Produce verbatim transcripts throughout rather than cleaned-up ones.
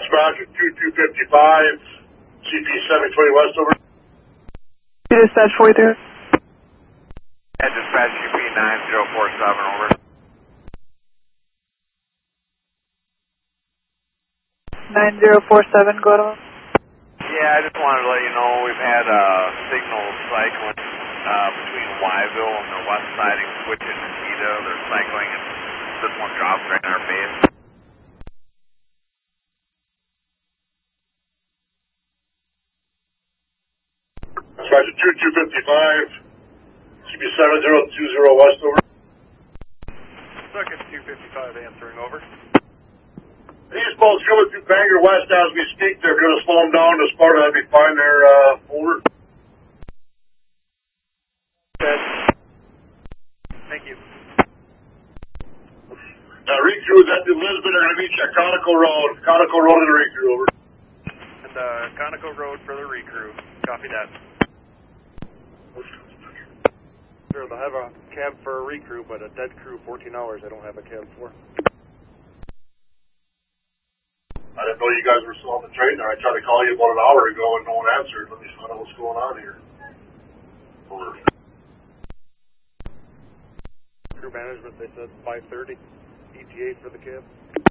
Roger, two two fifty-five, C P seven twenty West over. Dispatch forty-three. And dispatch C P nine zero four seven over. nine zero four seven, go to. Yeah, I just wanted to let you know we've had a uh, signal cycling uh, between Wyville and the west siding switch in Nita. They're cycling and this one drops right in our face. Roger, two two fifty-five, C P seven zero two zero West over. Second two fifty-five answering over. These boats coming through Bangor West as we speak. They're going to slow them down to Sparta. That'd be fine there, uh, over. Good. Thank you. Now, recrews at New Lisbon are going to meet you at Conoco Road. Conoco Road and the recrew, over. And uh, Conoco Road for the recrew. Copy that. Sure, they'll have a cab for a recrew, but a dead crew, fourteen hours, I don't have a cab for. I didn't know you guys were still on the train there. I tried to call you about an hour ago and no one answered. Let me find out what's going on here. Over. Crew management, they said five thirty. E T A for the cab.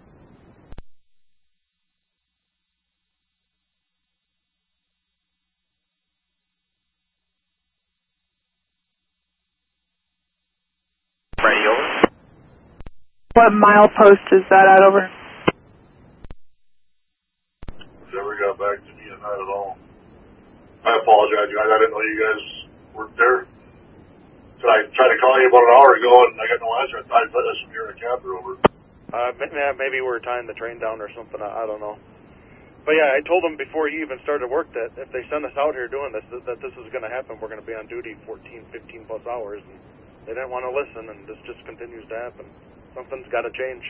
Ready, over. What milepost is that at, over? Never got back to me on that at all. I apologize, guys. I didn't know you guys weren't there. So I tried to call you about an hour ago and I got no answer. I thought I'd let us from here in a cab or over. Uh, maybe we were tying the train down or something. I, I don't know. But yeah, I told them before he even started work that if they send us out here doing this, that, that this is going to happen. We're going to be on duty fourteen, fifteen plus hours. And they didn't want to listen, and this just continues to happen. Something's got to change.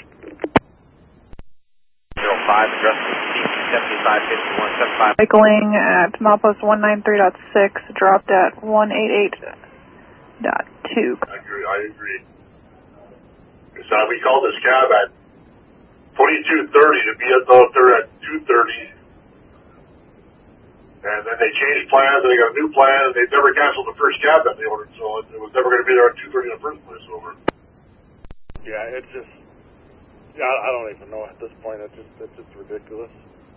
zero five, address seventy-five fifty-one seventy-five. Cycling at milepost one ninety-three point six, dropped at one eighty-eight point two. I agree. I agree. So we called this cab at twenty-two thirty to be at the there at two thirty, and then they changed plans and they got a new plan and they never canceled the first cab that they ordered, so it was never going to be there at two thirty in the first place. Over. Yeah, it's just, yeah, I don't even know at this point. It's just, it's just ridiculous.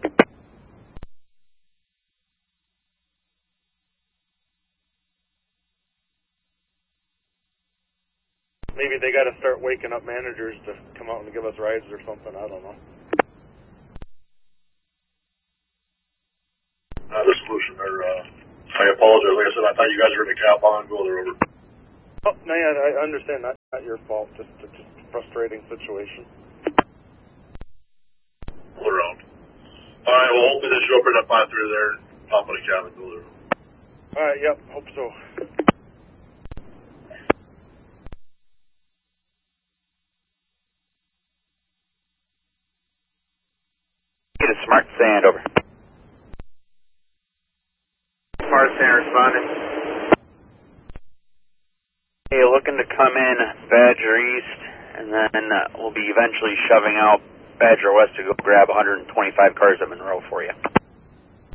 Maybe they got to start waking up managers to come out and give us rides or something. I don't know. Uh, the solution there, uh, I apologize. Like I said, I thought you guys were in the cab on go there, over. Oh, no, yeah, I understand. Not, not your fault. Just, just a frustrating situation. Pull around. All right, well, hopefully this should open up on through there and pop in the cab and go there. All right, yep, hope so. Get a smart sand over. Smart sand responding. Hey, looking to come in Badger East, and then uh, we'll be eventually shoving out Badger West to go grab one hundred twenty-five cars at Monroe for you.